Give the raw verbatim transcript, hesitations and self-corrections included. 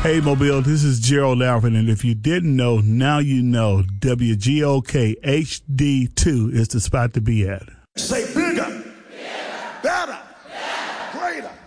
Hey, Mobile, this is Gerald Alvin, and if you didn't know, now you know W G O K H D two is the spot to be at. Say bigger, bigger. Better, better. Greater.